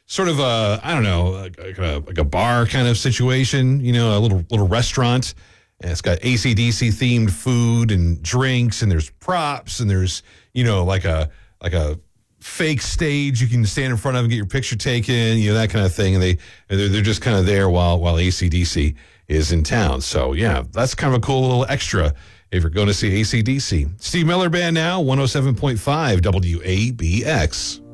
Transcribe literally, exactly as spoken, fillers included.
sort of a, I don't know, like a, like a bar kind of situation, you know, a little little restaurant. And it's got A C D C themed food and drinks, and there's props, and there's, you know, like a like a fake stage you can stand in front of and get your picture taken, you know, that kind of thing. And they they're, they're just kind of there while while A C D C is in town. So yeah, that's kind of a cool little extra if you're going to see A C D C. Steve Miller Band now, one oh seven point five W A B X.